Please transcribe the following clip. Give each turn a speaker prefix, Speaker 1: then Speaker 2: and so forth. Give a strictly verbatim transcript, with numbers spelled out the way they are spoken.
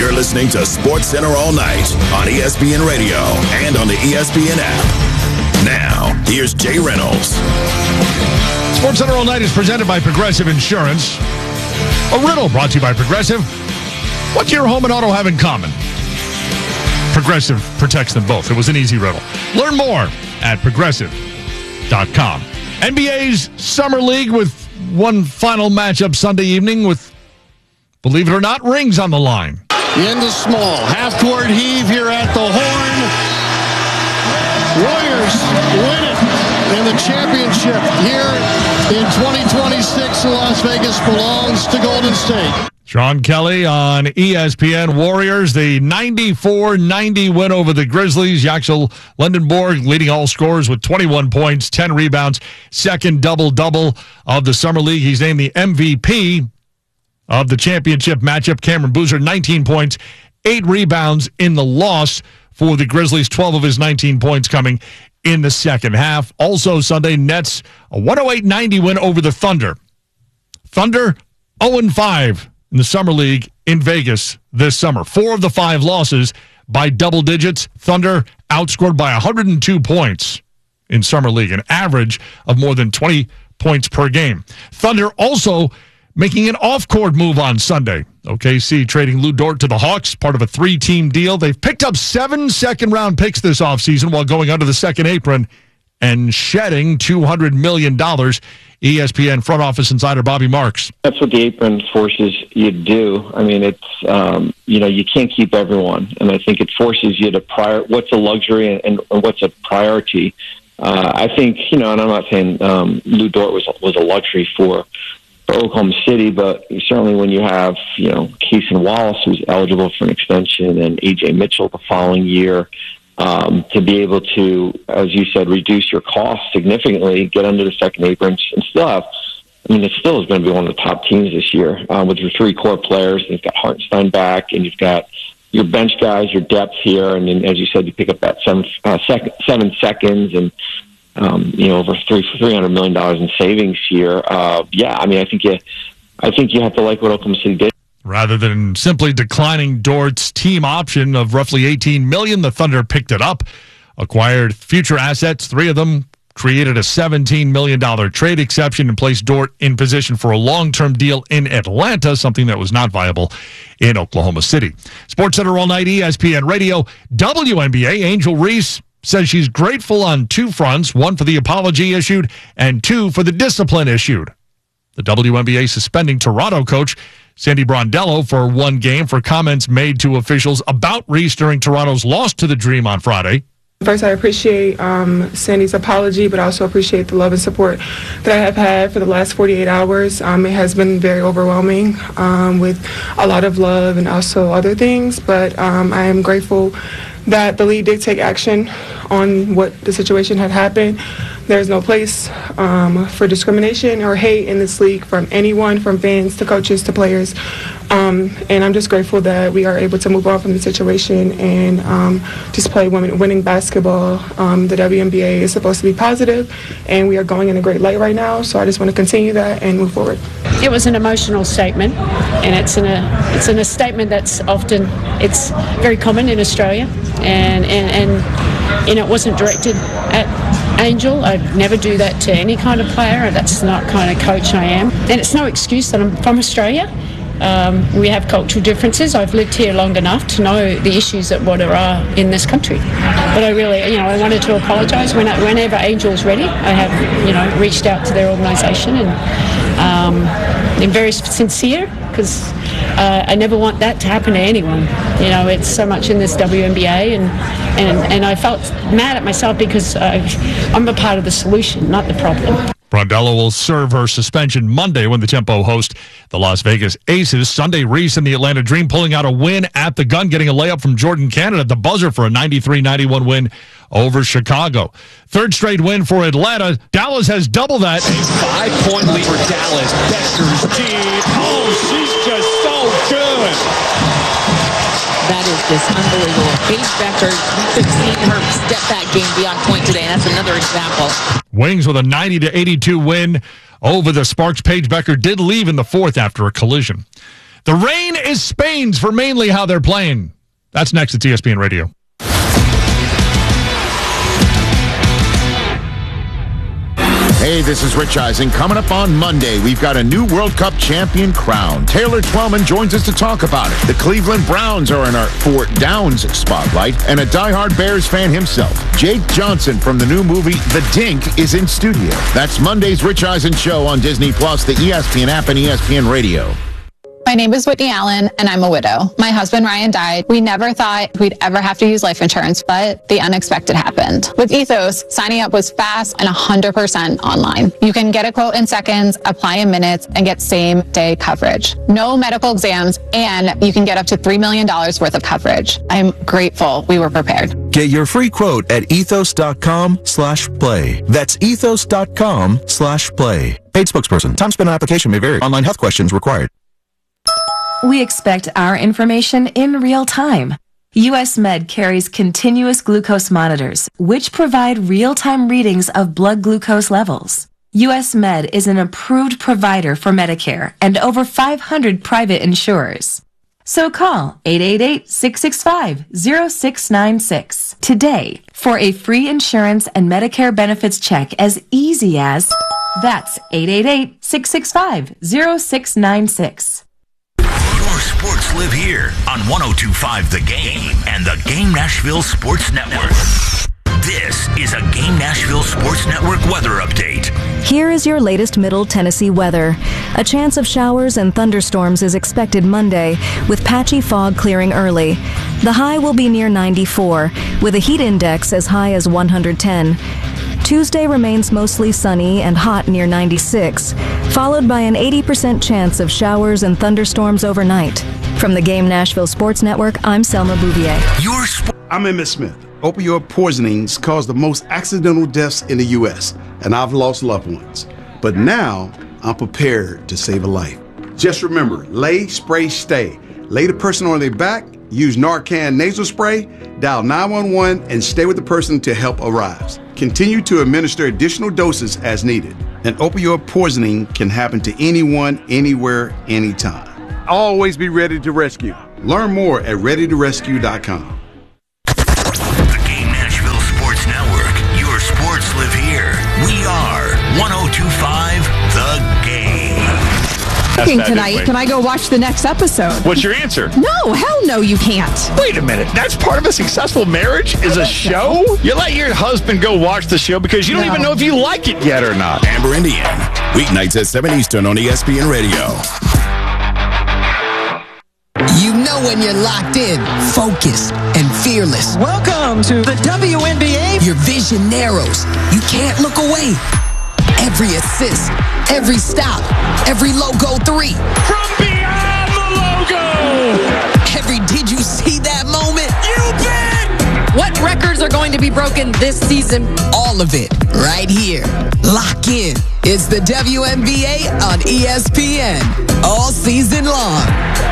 Speaker 1: You're listening to Sports Center all night on E S P N Radio and on the E S P N app. Now, here's Jay Reynolds.
Speaker 2: Sports Center all night is presented by Progressive Insurance. A riddle brought to you by Progressive. What do your home and auto have in common? Progressive protects them both. It was an easy riddle. Learn more at progressive dot com. N B A's Summer League with one final matchup Sunday evening with, believe it or not, rings on the line.
Speaker 3: Into small. Half-court heave here at the Horn. Warriors win it. And the championship here in twenty twenty-six in Las Vegas belongs to Golden State.
Speaker 2: Sean Kelly on E S P N. Warriors, the ninety-four ninety win over the Grizzlies. Yaxel Lendenborg leading all scorers with twenty-one points, ten rebounds, second double-double of the Summer League. He's named the M V P of the championship matchup. Cameron Boozer, nineteen points, eight rebounds in the loss for the Grizzlies, twelve of his nineteen points coming in the second half. Also Sunday, Nets, a one oh eight ninety win over the Thunder. Thunder, oh and five in the Summer League in Vegas this summer. Four of the five losses by double digits. Thunder outscored by one hundred two points in Summer League, an average of more than twenty points per game. Thunder also making an off-court move on Sunday. O K C trading Lou Dort to the Hawks, part of a three-team deal. They've picked up seven second-round picks this offseason while going under the second apron and shedding two hundred million dollars. E S P N front office insider Bobby Marks.
Speaker 4: That's what the apron forces you to do. I mean, it's, um, you know, you can't keep everyone. And I think it forces you to prior what's a luxury and, and what's a priority. Uh, I think, you know, and I'm not saying um, Lou Dort was, was a luxury for, for Oklahoma City, but certainly when you have, you know, Keeson Wallace, who's eligible for an extension, and A J Mitchell the following year, Um, to be able to, as you said, reduce your costs significantly, get under the second apron, and still have, I mean, it still is going to be one of the top teams this year um, with your three core players. You've got Hartenstein back, and you've got your bench guys, your depth here, and then, as you said, you pick up that seven, uh, sec- seven seconds and, um, you know, over three three hundred million dollars in savings here. Uh, yeah, I mean, I think you, I think you have to like what Oklahoma City did.
Speaker 2: Rather than simply declining Dort's team option of roughly eighteen million dollars, the Thunder picked it up, acquired future assets, three of them, created a seventeen million dollars trade exception, and placed Dort in position for a long-term deal in Atlanta, something that was not viable in Oklahoma City. SportsCenter all night, E S P N Radio. W N B A, Angel Reese says she's grateful on two fronts, one for the apology issued and two for the discipline issued. The W N B A suspending Toronto coach Sandy Brondello for one game for comments made to officials about Reese during Toronto's loss to the Dream on Friday.
Speaker 5: First, I appreciate um, Sandy's apology, but I also appreciate the love and support that I have had for the last forty-eight hours. Um, it has been very overwhelming um, with a lot of love and also other things, but um, I am grateful that the league did take action on what the situation had happened. There's no place um, for discrimination or hate in this league from anyone, from fans to coaches to players. Um, and I'm just grateful that we are able to move on from the situation and um, just play women, winning basketball. Um, the W N B A is supposed to be positive, and we are going in a great light right now. So I just want to continue that and move forward.
Speaker 6: It was an emotional statement, and it's in a it's in a statement that's often it's very common in Australia, and and and, and it wasn't directed at Angel. I'd never do that to any kind of player. That's not the kind of coach I am. And it's no excuse that I'm from Australia. Um, we have cultural differences. I've lived here long enough to know the issues that what there are in this country. But I really, you know, I wanted to apologise when, whenever Angel's ready. I have, you know, reached out to their organisation and um, been very sincere because uh, I never want that to happen to anyone. You know, it's so much in this W N B A, and and, and I felt mad at myself because I, I'm a part of the solution, not the problem.
Speaker 2: Brondello will serve her suspension Monday when the Tempo host the Las Vegas Aces. Sunday, Reese and the Atlanta Dream pulling out a win at the gun, getting a layup from Jordan Cannon at the buzzer for a ninety-three ninety-one win over Chicago. Third straight win for Atlanta. Dallas has double that.
Speaker 7: A five-point lead for Dallas. Dexter's deep. Oh, she's just so good.
Speaker 8: That is just unbelievable. Paige Becker, you could see her step back game beyond point today, and that's another example.
Speaker 2: Wings with a ninety to eighty-two win over the Sparks. Paige Becker did leave in the fourth after a collision. The rain is Spain's for mainly how they're playing. That's next at E S P N Radio.
Speaker 9: Hey, this is Rich Eisen. Coming up on Monday, we've got a new World Cup champion crowned. Taylor Twellman joins us to talk about it. The Cleveland Browns are in our Fort Downs spotlight, and a diehard Bears fan himself, Jake Johnson from the new movie The Dink, is in studio. That's Monday's Rich Eisen Show on Disney Plus, the E S P N app, and E S P N Radio.
Speaker 10: My name is Whitney Allen, and I'm a widow. My husband, Ryan, died. We never thought we'd ever have to use life insurance, but the unexpected happened. With Ethos, signing up was fast and one hundred percent online. You can get a quote in seconds, apply in minutes, and get same-day coverage. No medical exams, and you can get up to three million dollars worth of coverage. I'm grateful we were prepared.
Speaker 11: Get your free quote at ethos.com slash play. That's ethos.com slash play. Paid spokesperson. Time spent on application may vary. Online health questions required.
Speaker 12: We expect our information in real time. U S Med carries continuous glucose monitors, which provide real-time readings of blood glucose levels. U S Med is an approved provider for Medicare and over five hundred private insurers. So call eight eight eight, six six five, zero six nine six today for a free insurance and Medicare benefits check as easy as, that's eight eight eight, six six five, zero six nine six.
Speaker 13: Sports live here on one oh two point five The Game and the Game Nashville Sports Network. This is a Game Nashville Sports Network weather update.
Speaker 14: Here is your latest Middle Tennessee weather. A chance of showers and thunderstorms is expected Monday, with patchy fog clearing early. The high will be near ninety-four, with a heat index as high as one hundred ten. Tuesday remains mostly sunny and hot near ninety-six, followed by an eighty percent chance of showers and thunderstorms overnight. From the Game Nashville Sports Network, I'm Selma Bouvier.
Speaker 13: Your sp-
Speaker 15: I'm Emmett Smith. Opioid poisonings cause the most accidental deaths in the U S, and I've lost loved ones. But now, I'm prepared to save a life. Just remember, lay, spray, stay. Lay the person on their back, use Narcan nasal spray, dial nine one one, and stay with the person until help arrives. Continue to administer additional doses as needed. An opioid poisoning can happen to anyone, anywhere, anytime. Always be ready to rescue. Learn more at ready to rescue dot com.
Speaker 13: The Game Nashville Sports Network. Your sports live here. We are one oh two point five The Game.
Speaker 16: Tonight, can I go watch the next episode?
Speaker 2: What's your answer?
Speaker 16: No, hell no, you can't.
Speaker 2: Wait a minute. That's part of a successful marriage is a show? So. You let your husband go watch the show because you don't no. even know if you like it yet or not.
Speaker 1: Amber Indian, weeknights at seven Eastern on E S P N Radio.
Speaker 17: You know when you're locked in, focused, and fearless.
Speaker 18: Welcome to the W N B A.
Speaker 17: Your vision narrows. You can't look away. Every assist, every stop, every logo three.
Speaker 7: From beyond the logo.
Speaker 17: Every did you see that moment?
Speaker 7: You bet.
Speaker 8: What records are going to be broken this season?
Speaker 17: All of it right here. Lock in. It's the W N B A on E S P N all season long.